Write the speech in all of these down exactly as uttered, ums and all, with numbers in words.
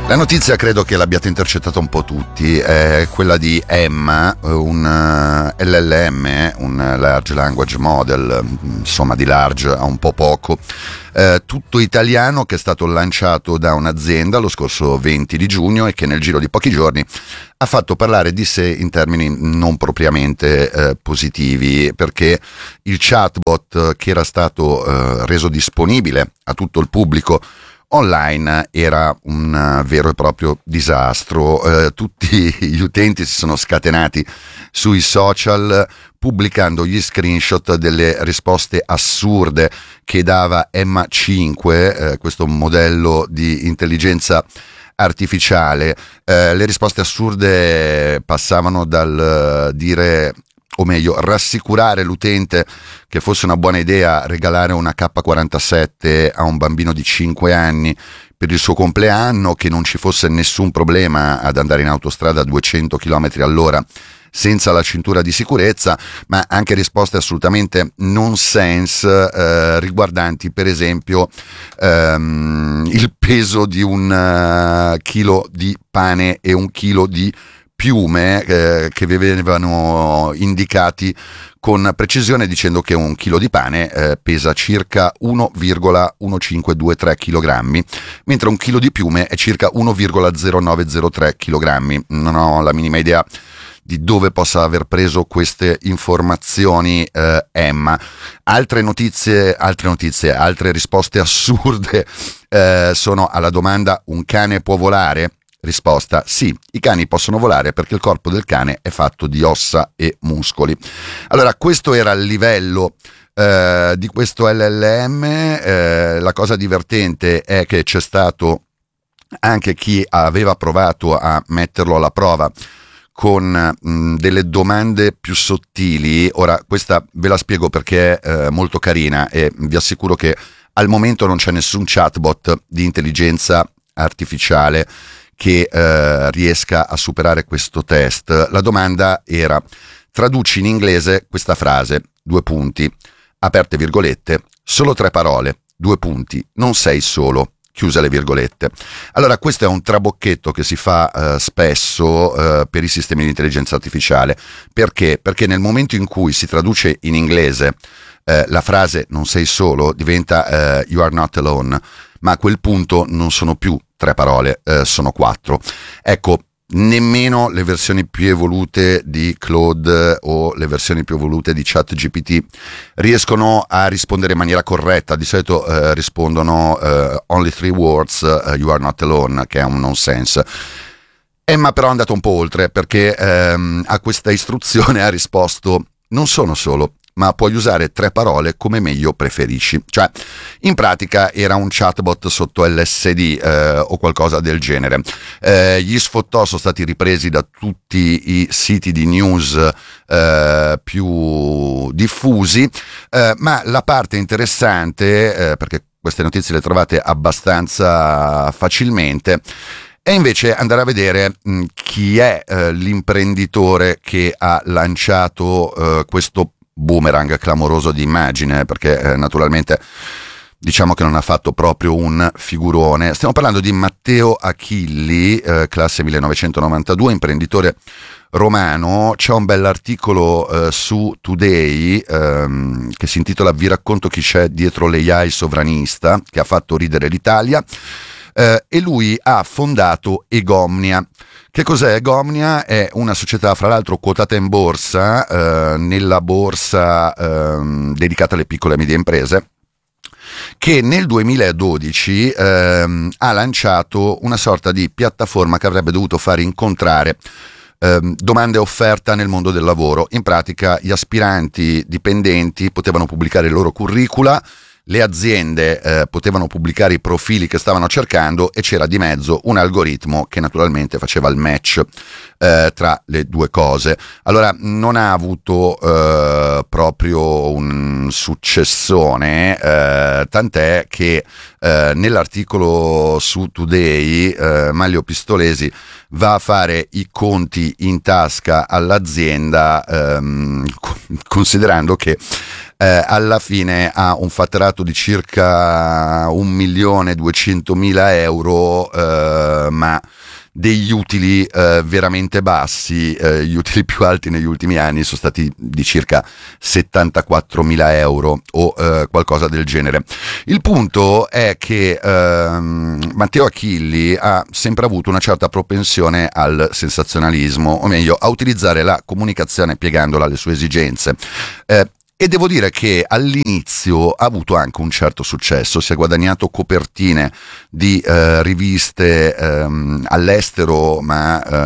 La notizia credo che l'abbiate intercettata un po' tutti, è quella di Emma, un L L M, un Large Language Model, insomma di large a un po' poco, eh, tutto italiano, che è stato lanciato da un'azienda lo scorso venti di giugno e che nel giro di pochi giorni ha fatto parlare di sé in termini non propriamente eh, positivi, perché il chatbot che era stato eh, reso disponibile a tutto il pubblico online era un vero e proprio disastro. Eh, tutti gli utenti si sono scatenati sui social pubblicando gli screenshot delle risposte assurde che dava Emma cinque, eh, questo modello di intelligenza artificiale. Eh, le risposte assurde passavano dal dire, o meglio, rassicurare l'utente che fosse una buona idea regalare una K quarantasette a un bambino di cinque anni per il suo compleanno, che non ci fosse nessun problema ad andare in autostrada a duecento chilometri all'ora senza la cintura di sicurezza, ma anche risposte assolutamente nonsense eh, riguardanti per esempio ehm, il peso di un uh, chilo di pane e un chilo di piume eh, che venivano indicati con precisione, dicendo che un chilo di pane eh, pesa circa uno virgola millecinquecentoventutre chilogrammi, mentre un chilo di piume è circa uno virgola zero nove zero tre chilogrammi. Non ho la minima idea di dove possa aver preso queste informazioni eh, Emma. Altre notizie, altre notizie, altre risposte assurde eh, sono alla domanda: un cane può volare? Risposta: sì, i cani possono volare perché il corpo del cane è fatto di ossa e muscoli. Allora, questo era il livello eh, di questo L L M. Eh, la cosa divertente è che c'è stato anche chi aveva provato a metterlo alla prova con mh, delle domande più sottili. Ora, questa ve la spiego perché è eh, molto carina, e vi assicuro che al momento non c'è nessun chatbot di intelligenza artificiale che eh, riesca a superare questo test. La domanda era: traduci in inglese questa frase, due punti, aperte virgolette, solo tre parole, due punti, non sei solo, chiuse le virgolette. Allora, questo è un trabocchetto che si fa eh, spesso eh, per i sistemi di intelligenza artificiale. Perché? Perché nel momento in cui si traduce in inglese eh, la frase non sei solo diventa eh, you are not alone, ma a quel punto non sono più tre parole, eh, sono quattro. Ecco, nemmeno le versioni più evolute di Claude o le versioni più evolute di ChatGPT riescono a rispondere in maniera corretta. Di solito eh, rispondono eh, only three words, uh, you are not alone, che è un nonsense. Emma però è andata un po' oltre, perché ehm, a questa istruzione ha risposto: non sono solo, ma puoi usare tre parole come meglio preferisci. Cioè, in pratica era un chatbot sotto L S D eh, o qualcosa del genere. Eh, gli sfottò sono stati ripresi da tutti i siti di news eh, più diffusi, eh, ma la parte interessante, eh, perché queste notizie le trovate abbastanza facilmente, e invece andare a vedere mh, chi è eh, l'imprenditore che ha lanciato eh, questo boomerang clamoroso di immagine, perché eh, naturalmente diciamo che non ha fatto proprio un figurone. Stiamo parlando di Matteo Achilli, eh, classe millenovecentonovantadue, imprenditore romano. C'è un bell'articolo eh, su Today ehm, che si intitola "Vi racconto chi c'è dietro l'A I sovranista", che ha fatto ridere l'Italia. Eh, e lui ha fondato Egomnia. Che cos'è Egomnia? È una società, fra l'altro, quotata in borsa, eh, nella borsa eh, dedicata alle piccole e medie imprese, che nel duemiladodici ehm, ha lanciato una sorta di piattaforma che avrebbe dovuto fare incontrare ehm, domanda e offerta nel mondo del lavoro. In pratica, gli aspiranti dipendenti potevano pubblicare i loro curricula, le aziende eh, potevano pubblicare i profili che stavano cercando, e c'era di mezzo un algoritmo che naturalmente faceva il match eh, tra le due cose. Allora, non ha avuto eh, proprio un successone, eh, tant'è che eh, nell'articolo su Today eh, Maglio Pistolesi va a fare i conti in tasca all'azienda, ehm, considerando che eh, alla fine ha un fatturato di circa un milione duecentomila euro, eh, ma degli utili eh, veramente bassi. Eh, gli utili più alti negli ultimi anni sono stati di circa settantaquattromila euro o eh, qualcosa del genere. Il punto è che ehm, Matteo Achilli ha sempre avuto una certa propensione al sensazionalismo, o meglio a utilizzare la comunicazione piegandola alle sue esigenze. Eh, E devo dire che all'inizio ha avuto anche un certo successo, si è guadagnato copertine di eh, riviste ehm, all'estero, ma eh,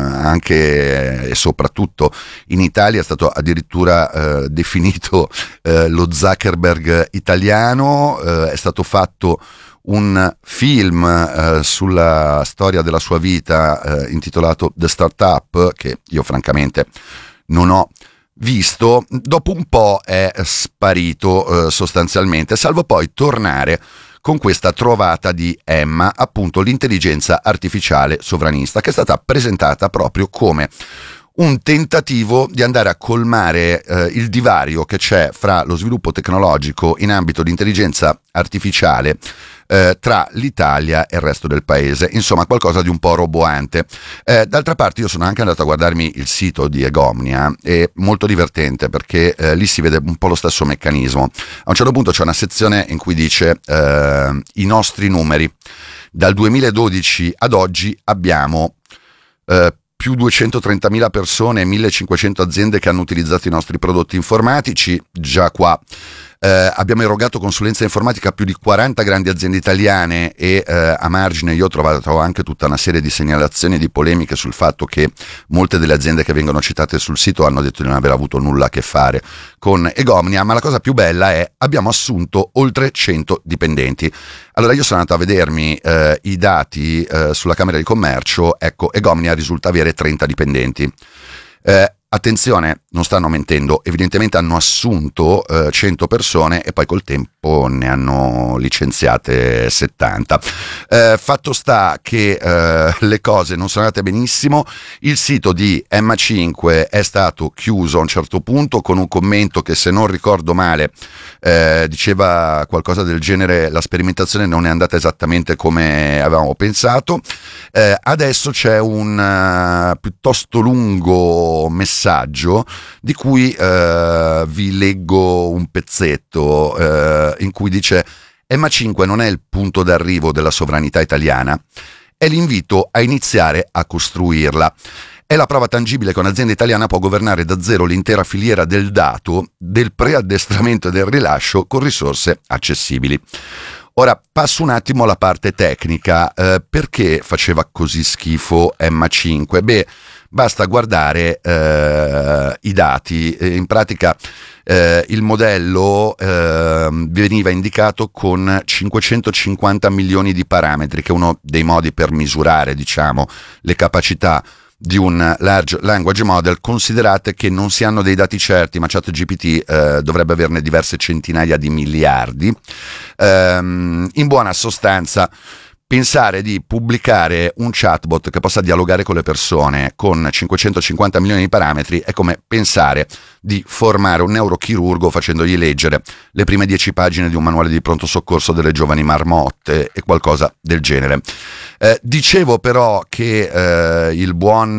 anche e soprattutto in Italia. È stato addirittura eh, definito eh, lo Zuckerberg italiano. Eh, è stato fatto un film eh, sulla storia della sua vita eh, intitolato The Startup, che io francamente non ho visto. Dopo un po' è sparito eh, sostanzialmente, salvo poi tornare con questa trovata di Emma, appunto l'intelligenza artificiale sovranista, che è stata presentata proprio come un tentativo di andare a colmare eh, il divario che c'è fra lo sviluppo tecnologico in ambito di intelligenza artificiale eh, tra l'Italia e il resto del paese. Insomma, qualcosa di un po' roboante. Eh, d'altra parte io sono anche andato a guardarmi il sito di Egomnia, è molto divertente perché eh, lì si vede un po' lo stesso meccanismo. A un certo punto c'è una sezione in cui dice eh, i nostri numeri. Dal duemiladodici ad oggi abbiamo eh, più duecentotrentamila persone e millecinquecento aziende che hanno utilizzato i nostri prodotti informatici. Già qua eh, abbiamo erogato consulenza informatica a più di quaranta grandi aziende italiane e eh, a margine io ho trovato anche tutta una serie di segnalazioni e di polemiche sul fatto che molte delle aziende che vengono citate sul sito hanno detto di non aver avuto nulla a che fare con Egomnia, ma la cosa più bella è abbiamo assunto oltre cento dipendenti. Allora io sono andato a vedermi eh, i dati eh, sulla Camera di Commercio. Ecco, Egomnia risulta avere trenta dipendenti. Eh, attenzione, non stanno mentendo, evidentemente hanno assunto eh, cento persone e poi col tempo ne hanno licenziate settanta. Eh, fatto sta che eh, le cose non sono andate benissimo. Il sito di M cinque è stato chiuso a un certo punto con un commento che, se non ricordo male, eh, diceva qualcosa del genere: la sperimentazione non è andata esattamente come avevamo pensato. Eh, adesso c'è un uh, piuttosto lungo messaggio di cui uh, vi leggo un pezzetto uh, in cui dice: M cinque non è il punto d'arrivo della sovranità italiana, è l'invito a iniziare a costruirla. È la prova tangibile che un'azienda italiana può governare da zero l'intera filiera del dato, del preaddestramento e del rilascio con risorse accessibili. Ora passo un attimo alla parte tecnica. Eh, perché faceva così schifo M cinque? Beh, basta guardare eh, i dati. In pratica eh, il modello eh, veniva indicato con cinquecentocinquanta milioni di parametri, che è uno dei modi per misurare, diciamo, le capacità di un large language model. Considerate che non si hanno dei dati certi, ma ChatGPT eh, dovrebbe averne diverse centinaia di miliardi. Ehm, in buona sostanza, pensare di pubblicare un chatbot che possa dialogare con le persone con cinquecentocinquanta milioni di parametri è come pensare di formare un neurochirurgo facendogli leggere le prime dieci pagine di un manuale di pronto soccorso delle giovani marmotte e qualcosa del genere. Eh, dicevo però che eh, il buon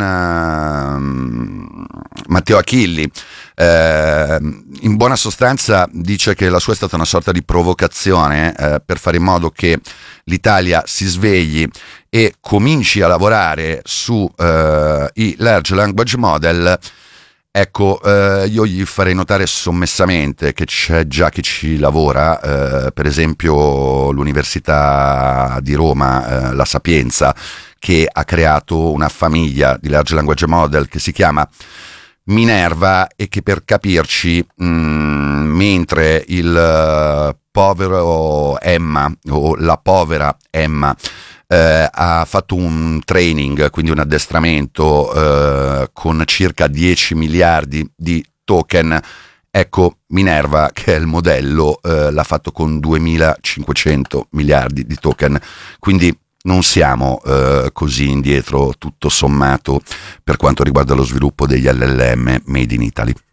eh, Matteo Achilli eh, in buona sostanza dice che la sua è stata una sorta di provocazione eh, per fare in modo che l'Italia si svegli e cominci a lavorare su eh, i large language model. Ecco, eh, io gli farei notare sommessamente che c'è già chi ci lavora, eh, per esempio l'Università di Roma, eh, La Sapienza, che ha creato una famiglia di large language model che si chiama Minerva e che, per capirci, mh, mentre il uh, povero Emma o la povera Emma Eh, ha fatto un training, quindi un addestramento eh, con circa dieci miliardi di token, ecco, Minerva, che è il modello, eh, l'ha fatto con duemilacinquecento miliardi di token. Quindi non siamo eh, così indietro tutto sommato per quanto riguarda lo sviluppo degli L L M made in Italy.